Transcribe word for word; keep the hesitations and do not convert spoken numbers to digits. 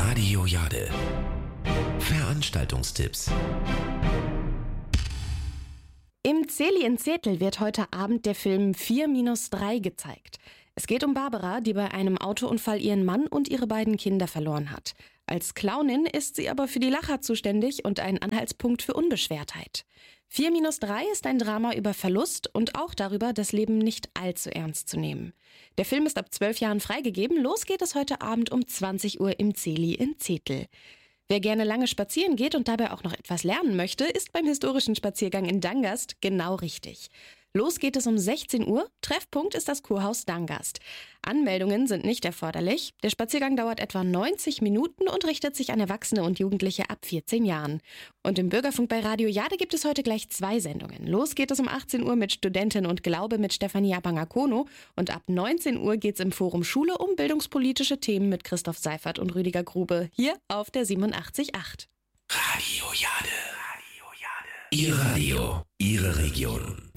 Radio Jade. Veranstaltungstipps. Im Zeli in Zetel wird heute Abend der Film vier minus drei gezeigt. Es geht um Barbara, die bei einem Autounfall ihren Mann und ihre beiden Kinder verloren hat. Als Clownin ist sie aber für die Lacher zuständig und ein Anhaltspunkt für Unbeschwertheit. vier minus drei ist ein Drama über Verlust und auch darüber, das Leben nicht allzu ernst zu nehmen. Der Film ist ab zwölf Jahren freigegeben. Los geht es heute Abend um zwanzig Uhr im Zeli in Zetel. Wer gerne lange spazieren geht und dabei auch noch etwas lernen möchte, ist beim historischen Spaziergang in Dangast genau richtig. Los geht es um sechzehn Uhr. Treffpunkt ist das Kurhaus Dangast. Anmeldungen sind nicht erforderlich. Der Spaziergang dauert etwa neunzig Minuten und richtet sich an Erwachsene und Jugendliche ab vierzehn Jahren. Und im Bürgerfunk bei Radio Jade gibt es heute gleich zwei Sendungen. Los geht es um achtzehn Uhr mit Studentin und Glaube mit Stefanie Abangakono und ab neunzehn Uhr geht es im Forum Schule um bildungspolitische Themen mit Christoph Seifert und Rüdiger Grube hier auf der siebenundachtzig Komma acht. Radio Jade. Radio Jade. Ihr Radio, Ihre Region.